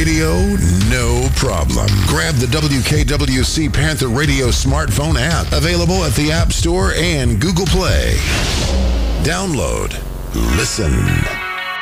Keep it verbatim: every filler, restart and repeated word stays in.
radio, no problem. Grab the W K W C Panther Radio smartphone app, available at the App Store and Google Play. Download, listen.